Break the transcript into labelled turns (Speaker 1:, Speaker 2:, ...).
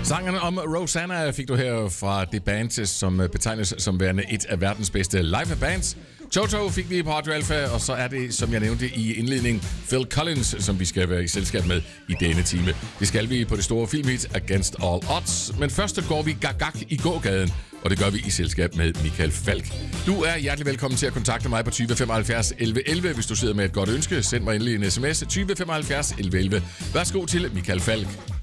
Speaker 1: Sangen om Rosanna fik du her fra det band, som betegnes som værende et af verdens bedste live bands. Toto fik vi på Radio Alpha, og så er det, som jeg nævnte i indledningen, Phil Collins, som vi skal være i selskab med i denne time. Det skal vi på det store filmhit Against All Odds, men først går vi gag i gågaden, og det gør vi i selskab med Michael Falch. Du er hjertelig velkommen til at kontakte mig på 20 75 11 11, hvis du sidder med et godt ønske. Send mig endelig en sms 20 75 11 11. Værsgo til Michael Falch.